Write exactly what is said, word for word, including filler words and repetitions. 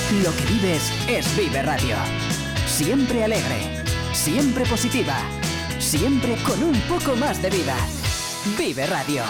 Lo que vives es Vive Radio. Siempre alegre, siempre positiva, siempre con un poco más de vida. Vive Radio.